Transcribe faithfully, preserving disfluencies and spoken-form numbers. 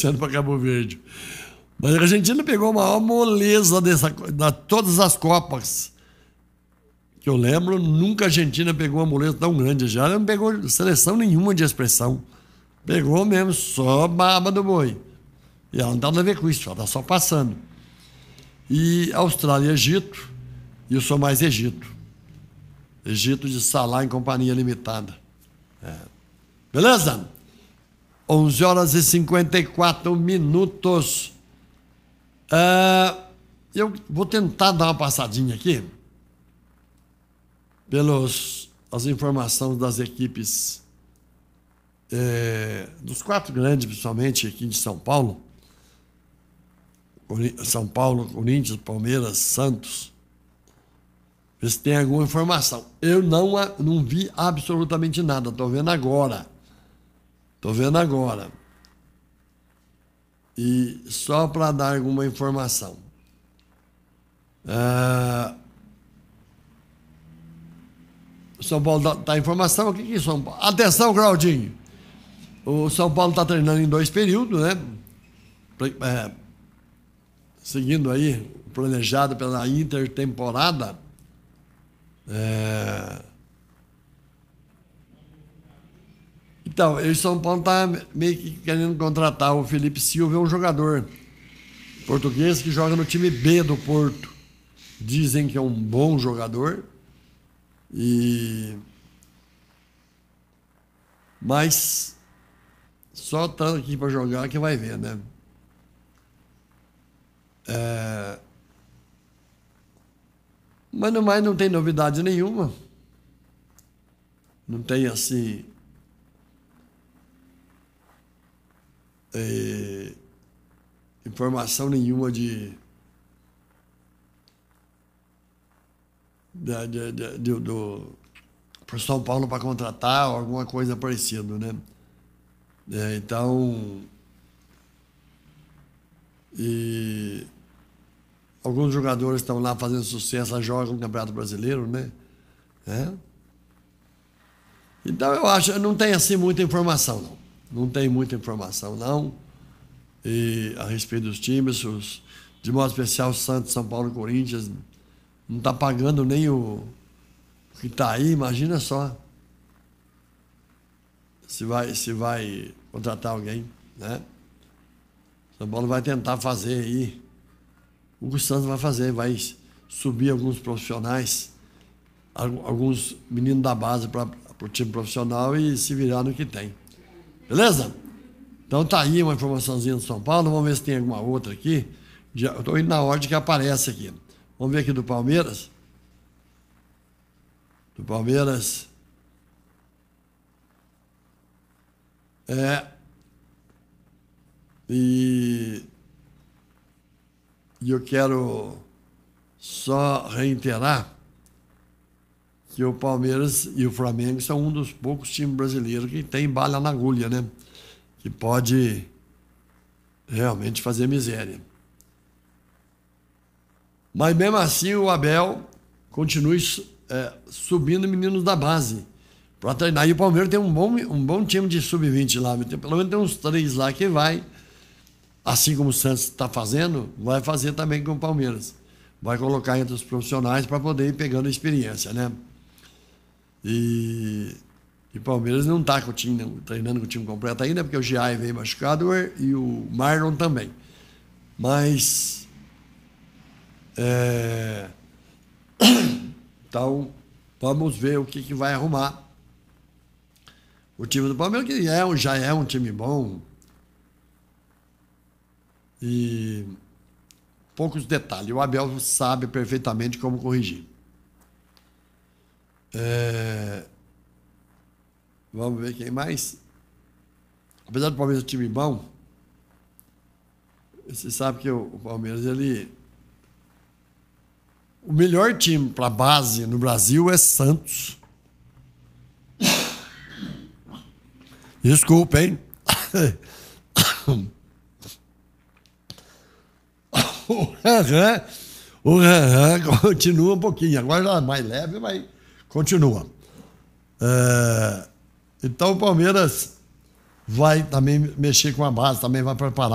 torcendo para Cabo Verde. Mas a Argentina pegou a maior moleza dessa, de todas as Copas que eu lembro. Nunca a Argentina pegou uma moleza tão grande. Já não pegou seleção nenhuma de expressão. Pegou mesmo só baba do boi. E ela não tem nada a ver com isso, ela está só passando. E Austrália e Egito, e eu sou mais Egito. Egito de Salah em Companhia Limitada. É. Beleza? onze horas e cinquenta e quatro minutos. Uh, eu vou tentar dar uma passadinha aqui pelas as informações das equipes é, dos quatro grandes, principalmente aqui de São Paulo. São Paulo, Corinthians, Palmeiras, Santos. Ver se tem alguma informação. Eu não, não vi absolutamente nada. Estou vendo agora. Estou vendo agora. E só para dar alguma informação. Ah, São Paulo está em informação. O que é São Paulo? Atenção, Claudinho. O São Paulo está treinando em dois períodos, né? É, seguindo aí o planejado pela intertemporada. É... Então, o São Paulo está meio que querendo contratar o Felipe Silva, é um jogador português que joga no time B do Porto. Dizem que é um bom jogador. E... Mas só tá aqui para jogar que vai ver, né? É... Mas no mais não tem novidade nenhuma. Não tem assim... É... informação nenhuma de... de, de, de, de do para São Paulo para contratar ou alguma coisa parecida, né? É, então... E... alguns jogadores estão lá fazendo sucesso, jogam no Campeonato Brasileiro, né? É. Então, eu acho, não tem assim muita informação, não. Não tem muita informação, não. E a respeito dos times, os, de modo especial, Santos, São Paulo e Corinthians, não está pagando nem o, o que está aí, imagina só. Se vai, se vai contratar alguém, né? São Paulo vai tentar fazer aí. O Santos vai fazer, vai subir alguns profissionais, alguns meninos da base para o time profissional e se virar no que tem. Beleza? Então tá aí uma informaçãozinha do São Paulo. Vamos ver se tem alguma outra aqui. Já, eu estou indo na ordem que aparece aqui. Vamos ver aqui do Palmeiras. Do Palmeiras. É. E... E eu quero só reiterar que o Palmeiras e o Flamengo são um dos poucos times brasileiros que tem bala na agulha, né? Que pode realmente fazer miséria. Mas mesmo assim o Abel continua é, subindo meninos da base para treinar. E o Palmeiras tem um bom, um bom time de sub vinte lá. Pelo menos tem uns três lá que vai... Assim como o Santos está fazendo, vai fazer também com o Palmeiras. Vai colocar entre os profissionais para poder ir pegando experiência, né? E o Palmeiras não está treinando com o time completo ainda, porque o Giai veio machucado e o Marlon também. Mas... É... Então, vamos ver o que, que vai arrumar. O time do Palmeiras, que é, já é um time bom... E poucos detalhes. O Abel sabe perfeitamente como corrigir. É... Vamos ver quem mais. Apesar do Palmeiras ser um time bom, você sabe que o Palmeiras, ele... O melhor time para base no Brasil é Santos. Desculpa, hein? O Ranran, o Ranran continua um pouquinho. Agora mais leve, mas continua. É, então o Palmeiras vai também mexer com a base, também vai preparar.